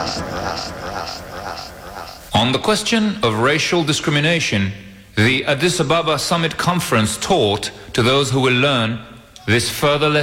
On the question of racial discrimination, the Addis Ababa Summit Conference taught to those who will learn this further lesson.